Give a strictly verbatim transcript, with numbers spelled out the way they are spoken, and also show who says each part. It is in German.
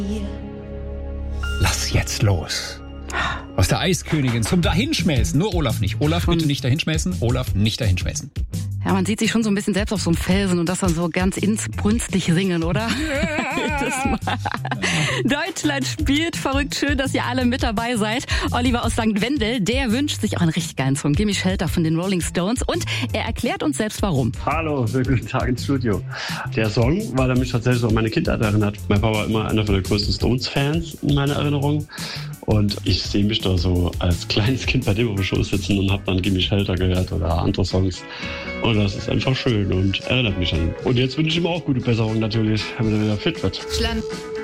Speaker 1: Lass jetzt los. Aus der Eiskönigin zum Dahinschmelzen. Nur Olaf nicht. Olaf, bitte nicht dahinschmelzen. Olaf, nicht dahinschmelzen.
Speaker 2: Ja, man sieht sich schon so ein bisschen selbst auf so einem Felsen und das dann so ganz inbrünstig singen, oder? Yeah. Deutschland spielt verrückt. Schön, dass ihr alle mit dabei seid. Oliver aus Sankt Wendel, der wünscht sich auch einen richtig geilen Song. Gimme Shelter von den Rolling Stones. Und er erklärt uns selbst, warum.
Speaker 3: Hallo, guten Tag ins Studio. Der Song, weil er mich tatsächlich so an meine Kindheit erinnert. Mein Papa war immer einer von den größten Stones-Fans in meiner Erinnerung. Und ich sehe mich da so als kleines Kind bei dem auf dem Schoß sitzen und habe dann Gimme Shelter gehört oder andere Songs. Und das ist einfach schön und erinnert mich an ihn. Und jetzt wünsche ich ihm auch gute Besserung natürlich, damit er wieder fit wird.
Speaker 4: Deutschland.